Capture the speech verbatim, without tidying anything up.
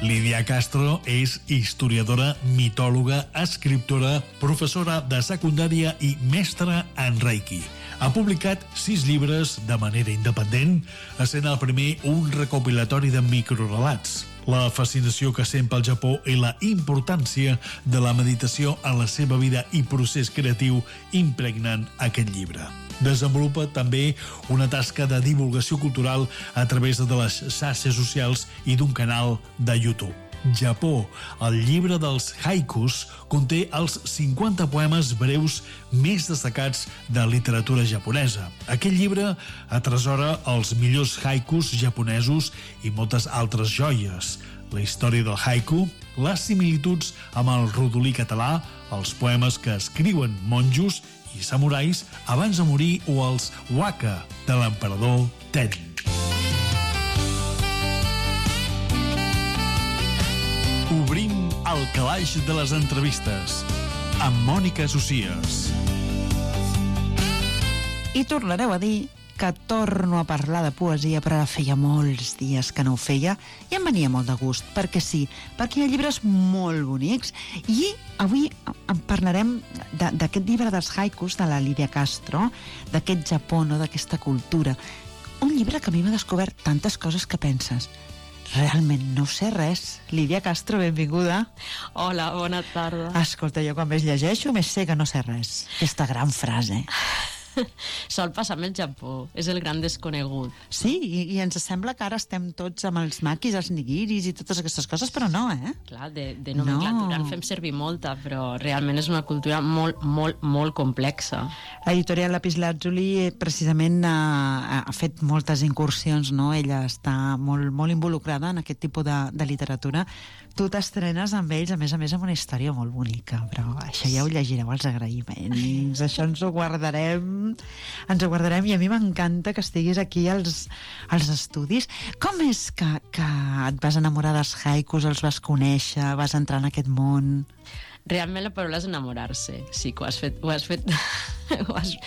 Lídia Castro és historiadora, mitòloga, escriptora, professora de secundària i mestra en Reiki. Ha publicat sis llibres de manera independent, essent el primer un recopilatori de microrelats. La fascinació que sent pel Japó i la importància de la meditació en la seva vida i procés creatiu impregnen aquest llibre. Desenvolupa també una tasca de divulgació cultural a través de les xarxes socials i d'un canal de YouTube. Japó, el llibre dels haikus, conté els cinquanta poemes breus més destacats de literatura japonesa. Aquest llibre atresora els millors haikus japonesos i moltes altres joies. La història del haiku, les similituds amb el rodolí català, els poemes que escriuen monjos i samurais abans de morir o els waka de l'emperador Ten. Obrim el calaix de les entrevistes amb Mònica Socias. I tornareu a dir que torno a parlar de poesia, però feia molts dies que no ho feia i em venia molt de gust, perquè sí, perquè hi ha llibres molt bonics i avui en parlarem d'aquest llibre dels haikus de la Lídia Castro, d'aquest Japó, no, d'aquesta cultura. Un llibre que a mi m'ha descobert tantes coses que penses. Realment no sé res. Lídia Castro, benvinguda. Hola, bona tarda. Escolta, jo quan més llegeixo més sé que no sé res. Aquesta gran frase. Sol passar amb el Japó, és el gran desconegut. Sí, i, i ens sembla que ara estem tots amb els makis, els nigiris i totes aquestes coses, però no, eh? Clar, de, de nomenclatura no. En fem servir molta, però realment és una cultura molt, molt, molt complexa. L'editorial Lapislazzuli precisament ha, ha fet moltes incursions, no? Ella està molt, molt involucrada en aquest tipus de, de literatura. Tu t'estrenes amb ells, a més a més, amb una història molt bonica, però això ja ho llegireu als agraïments. Això ens ho guardarem ens ho guardarem i a mi m'encanta que estiguis aquí als, als estudis. Com és que, que et vas enamorar dels haikus, els vas conèixer, vas entrar en aquest món? Realment la paraula és enamorar-se. Sí, que ho has fet... Ho has fet, ho has,